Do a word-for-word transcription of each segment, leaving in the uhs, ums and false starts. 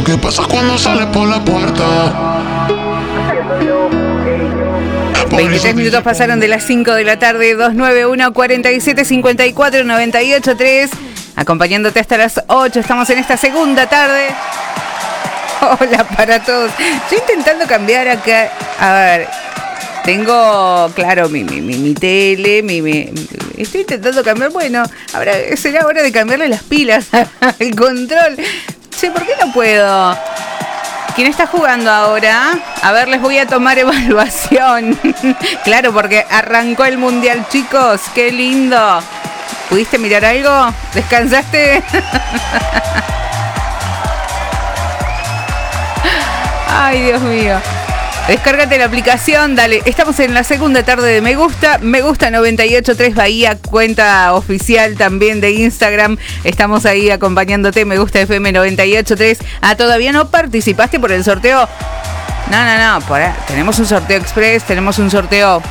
lo que pasa cuando sales por la puerta. veintitrés minutos pasaron de las cinco de la tarde. Dos nueve uno, cuarenta y siete, cincuenta y cuatro, noventa y ocho, tres. Acompañándote hasta las ocho. Estamos en esta segunda tarde. Hola para todos. Estoy intentando cambiar acá. A ver, tengo, claro, mi, mi, mi, mi tele, mi, mi, estoy intentando cambiar. Bueno, ahora será hora de cambiarle las pilas al control. Che, ¿por qué no puedo? ¿Quién está jugando ahora? A ver, les voy a tomar evaluación. Claro, porque arrancó el mundial, chicos. ¡Qué lindo! ¿Pudiste mirar algo? ¿Descansaste? Ay, Dios mío. Descárgate la aplicación, dale. Estamos en la segunda tarde de Me Gusta. Me Gusta noventa y ocho tres Bahía, cuenta oficial también de Instagram. Estamos ahí acompañándote. Me Gusta F M noventa y ocho tres. Ah, ¿todavía no participaste por el sorteo? No, no, no. Por ahí. Tenemos un sorteo express, tenemos un sorteo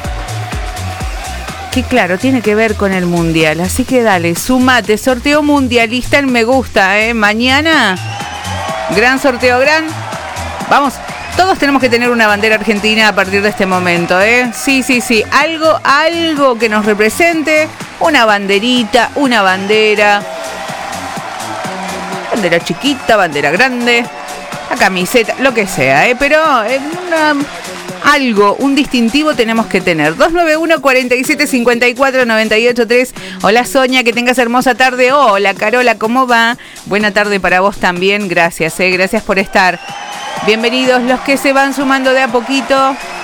que, claro, tiene que ver con el mundial. Así que dale, sumate. Sorteo mundialista en Me Gusta, ¿eh? Mañana, gran sorteo, gran. Vamos. Todos tenemos que tener una bandera argentina a partir de este momento, ¿eh? Sí, sí, sí. Algo, algo que nos represente. Una banderita, una bandera. Bandera chiquita, bandera grande. La camiseta, lo que sea, ¿eh? Pero eh, una, algo, un distintivo tenemos que tener. dos nueve uno, cuarenta y siete, cincuenta y cuatro, noventa y ocho, tres. Hola Sonia, que tengas hermosa tarde. Hola Carola, ¿cómo va? Buena tarde para vos también. Gracias, ¿eh? Gracias por estar. Bienvenidos los que se van sumando de a poquito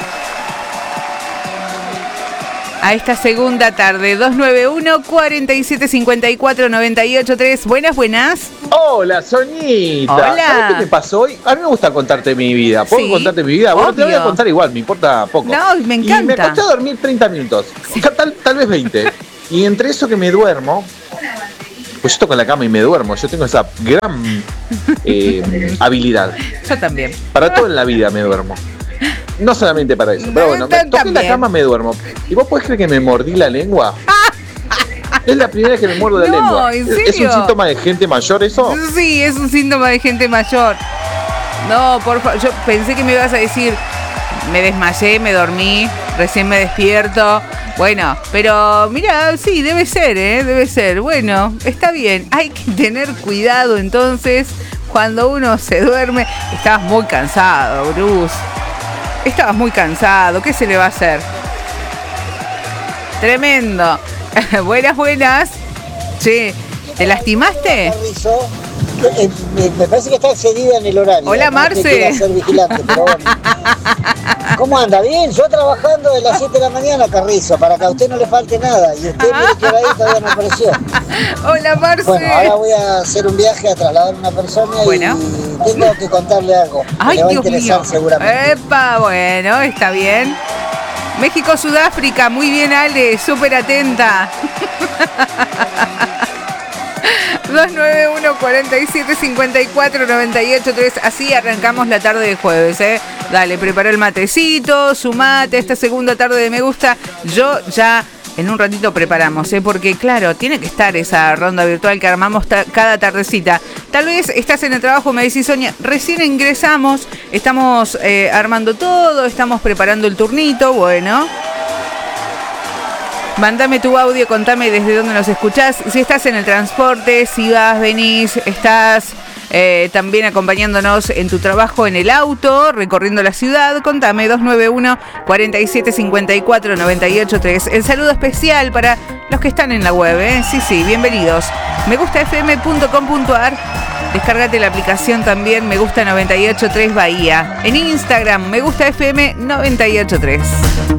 a esta segunda tarde. Dos nueve uno, cuarenta y siete, cincuenta y cuatro, noventa y ocho, tres. Buenas, buenas. Hola, Soñita. Hola. ¿Sabes qué me pasó hoy? A mí me gusta contarte mi vida. ¿Puedo Sí, contarte mi vida? Bueno, obvio. te voy a contar igual, me importa poco. No, me encanta. Y me acosté a dormir treinta minutos. Sí. Tal, tal vez veinte. Y entre eso que me duermo, pues yo toco en la cama y me duermo. Yo tengo esa gran eh, habilidad. Yo también. Para todo en la vida me duermo. No solamente para eso, pero bueno, me toqué en la cama, me duermo. ¿Y vos podés creer que me mordí la lengua? Es la primera vez que me muerdo la No, lengua. ¿en ¿Es serio? un síntoma de gente mayor eso? Sí, es un síntoma de gente mayor. No, por favor, yo pensé que me ibas a decir, me desmayé, me dormí, recién me despierto. Bueno, pero mira, sí, debe ser, ¿eh? Debe ser. Bueno, está bien. Hay que tener cuidado entonces cuando uno se duerme. Estabas muy cansado, Bruce. Estabas muy cansado. ¿Qué se le va a hacer? Tremendo. Buenas, buenas. Che, ¿te lastimaste? Eh, me, me parece que está excedida en el horario. Hola, No Marce. que quiera ser vigilante, pero bueno. ¿Cómo anda? Bien, yo trabajando de las siete de la mañana, Carrizo, para que a usted no le falte nada. Y usted mire que ahí todavía no apareció. Hola, Marce. Bueno, ahora voy a hacer un viaje a trasladar a una persona Bueno. y tengo que contarle algo. Que Ay, le va a Dios interesar mío. seguramente. Epa, bueno, está bien. México, Sudáfrica, muy bien, Ale, súper atenta. dos nueve uno, cuarenta y siete, cincuenta y cuatro, noventa y ocho, tres. Así arrancamos la tarde de jueves, ¿eh? Dale, prepara el matecito, sumate esta segunda tarde de Me Gusta. Yo ya en un ratito preparamos, ¿eh? Porque claro, tiene que estar esa ronda virtual que armamos ta- cada tardecita. Tal vez estás en el trabajo, me decís, Sonia, recién ingresamos, estamos eh, armando todo, estamos preparando el turnito, bueno. Mándame tu audio, contame desde dónde nos escuchás. Si estás en el transporte, si vas, venís, estás eh, también acompañándonos en tu trabajo en el auto, recorriendo la ciudad, contame. Dos nueve uno, cuarenta y siete, cincuenta y cuatro, noventa y ocho, tres. El saludo especial para los que están en la web, ¿eh? Sí, sí, bienvenidos. me gusta f m punto com punto a r. Descárgate la aplicación también, Me Gusta noventa y ocho tres Bahía. En Instagram, Me Gusta F M noventa y ocho tres.